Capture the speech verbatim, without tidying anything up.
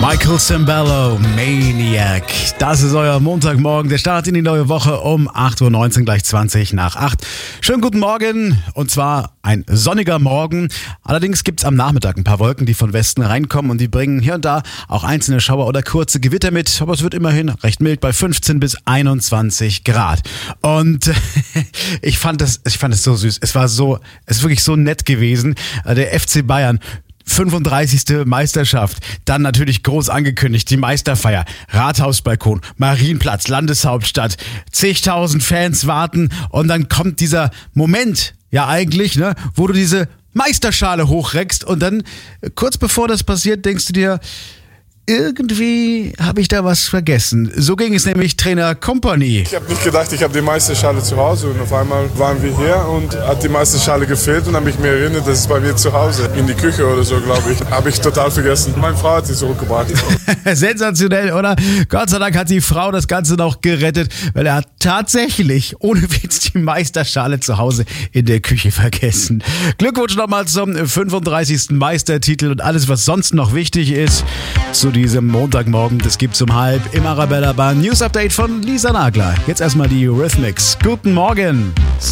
Michael Sembello, Maniac. Das ist euer Montagmorgen. Der Start in die neue Woche um acht Uhr neunzehn, gleich zwanzig nach acht. Schönen guten Morgen, und zwar ein sonniger Morgen. Allerdings gibt's am Nachmittag ein paar Wolken, die von Westen reinkommen, und die bringen hier und da auch einzelne Schauer oder kurze Gewitter mit. Aber es wird immerhin recht mild bei fünfzehn bis einundzwanzig Grad. Und ich fand das, ich fand es so süß. Es war so, es ist wirklich so nett gewesen. Der F C Bayern, fünfunddreißigste Meisterschaft, dann natürlich groß angekündigt, die Meisterfeier, Rathausbalkon, Marienplatz, Landeshauptstadt, zigtausend Fans warten, und dann kommt dieser Moment, ja eigentlich, ne, wo du diese Meisterschale hochreckst, und dann kurz bevor das passiert, denkst du dir, irgendwie habe ich da was vergessen. So ging es nämlich Trainer Kompany. Ich habe nicht gedacht, ich habe die Meisterschale zu Hause, und auf einmal waren wir hier und hat die Meisterschale gefehlt, und habe ich mir erinnert, das ist bei mir zu Hause, in die Küche oder so, glaube ich. Habe ich total vergessen. Meine Frau hat sie zurückgebracht. Sensationell, oder? Gott sei Dank hat die Frau das Ganze noch gerettet, weil er hat tatsächlich, ohne Witz, die Meisterschale zu Hause in der Küche vergessen. Glückwunsch nochmal zum fünfunddreißigsten Meistertitel und alles, was sonst noch wichtig ist zu diesem Montagmorgen. Das gibt's um halb im Arabella Bar News Update von Lisa Nagler. Jetzt erstmal die Eurythmics. Guten Morgen.